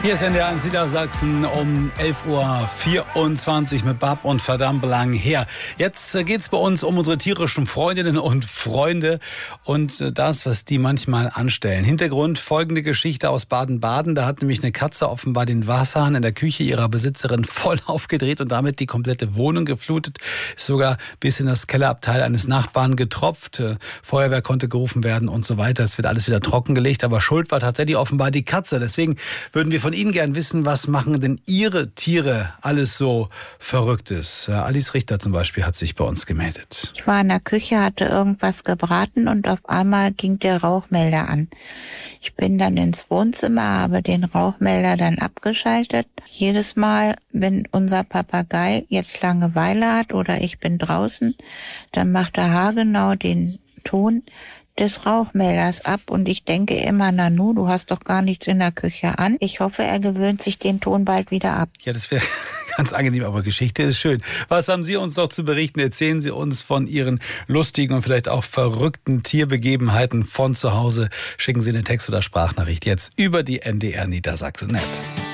Hier ist NDR 1 Niedersachsen um 11.24 Uhr mit Bab und verdammt lang her. Jetzt geht es bei uns um unsere tierischen Freundinnen und Freunde und das, was die manchmal anstellen. Hintergrund folgende Geschichte aus Baden-Baden. Da hat nämlich eine Katze offenbar den Wasserhahn in der Küche ihrer Besitzerin voll aufgedreht und damit die komplette Wohnung geflutet. Ist sogar bis in das Kellerabteil eines Nachbarn getropft. Feuerwehr konnte gerufen werden und so weiter. Es wird alles wieder trockengelegt, aber schuld war tatsächlich offenbar die Katze. Deswegen würden wir von Ihnen gern wissen, was machen denn Ihre Tiere alles so Verrücktes? Alice Richter zum Beispiel hat sich bei uns gemeldet. Ich war in der Küche, hatte irgendwas gebraten und auf einmal ging der Rauchmelder an. Ich bin dann ins Wohnzimmer, habe den Rauchmelder dann abgeschaltet. Jedes Mal, wenn unser Papagei jetzt Langeweile hat oder ich bin draußen, dann macht er haargenau den Ton des Rauchmelders ab und ich denke immer, Nanu, du hast doch gar nichts in der Küche an. Ich hoffe, er gewöhnt sich den Ton bald wieder ab. Ja, das wäre ganz angenehm, aber Geschichte ist schön. Was haben Sie uns noch zu berichten? Erzählen Sie uns von Ihren lustigen und vielleicht auch verrückten Tierbegebenheiten von zu Hause. Schicken Sie eine Text- oder Sprachnachricht jetzt über die NDR Niedersachsen-App.